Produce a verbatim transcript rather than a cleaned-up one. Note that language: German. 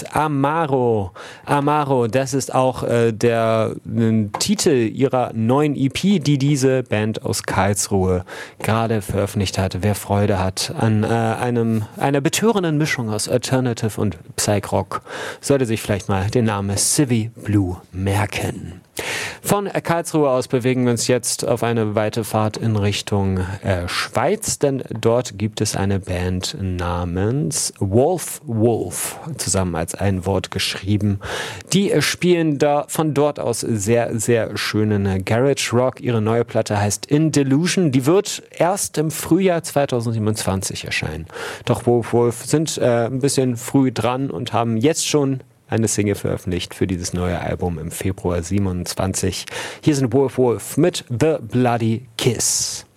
hieß Amaro. Amaro, das ist auch äh, der äh, Titel ihrer neuen E P, die diese Band aus Karlsruhe gerade veröffentlicht hat. Wer Freude hat an äh, einem einer betörenden Mischung aus Alternative und Psych-Rock, sollte sich vielleicht mal den Namen Civi Blue merken. Von Karlsruhe aus bewegen wir uns jetzt auf eine weite Fahrt in Richtung äh, Schweiz, denn dort gibt es eine Band namens Wolf Wolf, zusammen als ein Wort geschrieben. Die äh, spielen da von dort aus sehr, sehr schönen äh, Garage Rock. Ihre neue Platte heißt In Delusion. Die wird erst im Frühjahr zweitausendsiebenundzwanzig erscheinen. Doch Wolf Wolf sind äh, ein bisschen früh dran und haben jetzt schon eine Single veröffentlicht für dieses neue Album im Februar siebenundzwanzig. Hier sind Wolf Wolf mit The Bloody Kiss.